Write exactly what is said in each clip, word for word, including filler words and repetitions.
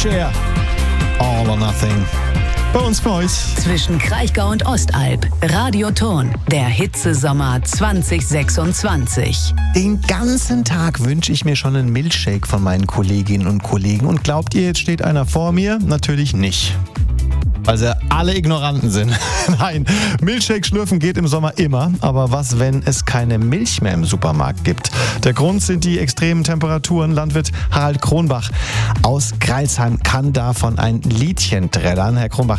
Cher. All or Nothing. Bei uns für euch. Zwischen Kraichgau und Ostalb. Radioton. Der Hitzesommer zwanzig sechsundzwanzig. Den ganzen Tag wünsche ich mir schon einen Milchshake von meinen Kolleginnen und Kollegen. Und glaubt ihr, jetzt steht einer vor mir? Natürlich nicht. Weil sie alle Ignoranten sind. Nein, Milchshake schlürfen geht im Sommer immer. Aber was, wenn es keine Milch mehr im Supermarkt gibt? Der Grund sind die extremen Temperaturen. Landwirt Harald Kronbach aus Greilsheim kann davon ein Liedchen trällern. Herr Kronbach,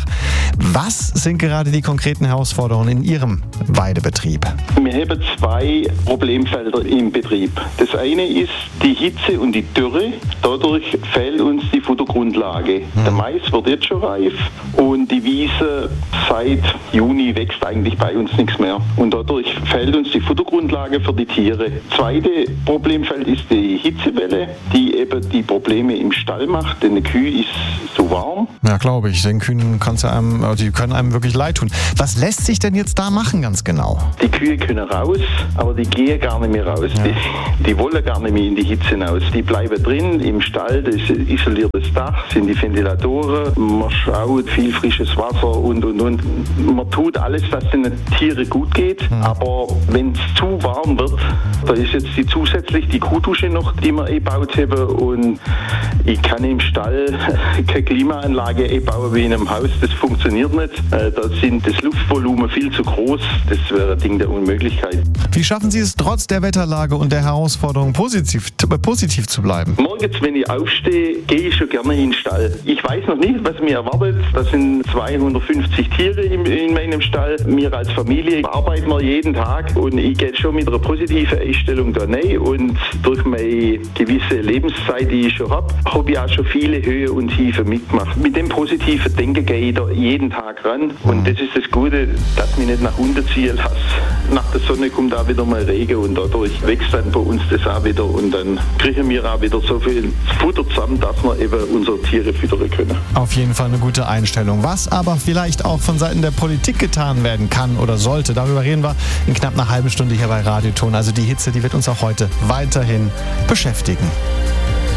was sind gerade die konkreten Herausforderungen in Ihrem Weidebetrieb? Wir haben zwei Problemfelder im Betrieb. Das eine ist die Hitze und die Dürre. Dadurch fehlt uns die Futtergrundlage. Hm. Der Mais wird jetzt schon reif und die Wiese seit Juni wächst eigentlich bei uns nichts mehr. Und dadurch fehlt uns die Futtergrundlage für die Tiere. Zweite Problemfeld ist die Hitzewelle, die eben die Probleme im Stall macht, denn eine Kühe ist so warm. Ja, glaube ich. Den Kühen kann's ja einem, die können einem wirklich leid tun. Was lässt sich denn jetzt da machen ganz genau? Die Kühe können raus, aber die gehen gar nicht mehr raus. Ja. Die, die wollen gar nicht mehr in die Hitze hinaus. Die bleiben drin im Stall, das ist ein isoliertes Dach, sind die Ventilatoren. Man schaut viel frisches Wasser und, und, und. Man tut alles, dass den Tieren gut geht, mhm. aber wenn es zu warm wird, da ist jetzt die zusätzlich die Kuhdusche noch, die wir eingebaut haben und ich kann im Stall keine Klimaanlage einbauen wie in einem Haus, das funktioniert nicht. Da sind das Luftvolumen viel zu groß, das wäre ein Ding der Unmöglichkeit. Wie schaffen Sie es trotz der Wetterlage und der Herausforderung positiv, positiv zu bleiben? Morgens, wenn ich aufstehe, gehe ich schon gerne in den Stall. Ich weiß noch nicht, was mir erwartet. Das sind zweihundertfünfzig Tiere in, in meinem Stall. Wir als Familie arbeiten wir jeden Tag und ich gehe schon mit einer positiven Einstellung da rein und durch meine gewisse Lebenszeit, die ich schon habe, habe ich auch schon viele Höhe und Tiefe mitgemacht. Mit dem positiven Denken gehe ich da jeden Tag ran und das ist das Gute, dass mich nicht nach unten ziehen lasse. Nach der Sonne kommt auch wieder mal Regen und dadurch wächst dann bei uns das auch wieder und dann kriegen wir auch wieder so viel Futter zusammen, dass wir eben unsere Tiere füttern können. Auf jeden Fall eine gute Einstellung. Was aber vielleicht auch von Seiten der Politik getan werden kann oder sollte, darüber reden wir in knapp einer halben Stunde hier bei Radioton. Also die Hitze, die wird uns auch heute weiterhin beschäftigen.